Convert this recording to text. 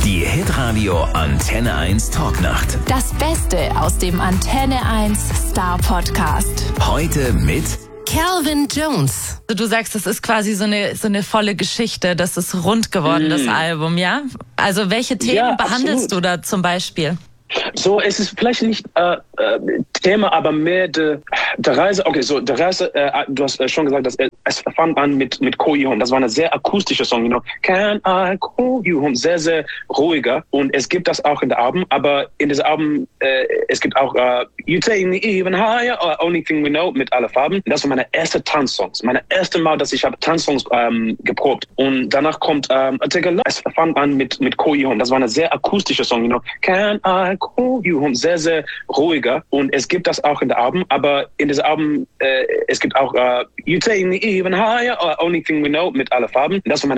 Die Hitradio Antenne 1 Talknacht. Das Beste aus dem Antenne 1 Star Podcast. Heute mit Calvin Jones. Du sagst, das ist quasi so eine volle Geschichte. Das ist rund geworden, das Album, ja? Also welche Themen behandelst du da zum Beispiel? So, es ist vielleicht nicht Thema, aber mehr der Reise. Okay, so der Reise, du hast schon gesagt, dass es fang an mit Call You Home. Das war eine sehr akustische Song, you know. Can I call you home? Sehr, sehr ruhiger. Und es gibt das auch in der Album, aber in diesem Album, es gibt auch You Take Me Even Higher or Only Thing We Know mit alle Farben. Das waren meine ersten Tanzsongs. Meine erste Mal, dass ich habe Tanzsongs geprobt. Und danach kommt Take a Look. Es fang an mit Call You Home. Das war eine sehr akustische Song, you know. Can I call you home? Sehr, sehr ruhiger. Und es gibt das auch in der Album, aber in diesem Album, es gibt auch You Take Me Even Higher or Only Thing We Know mit alle Farben. Das war meine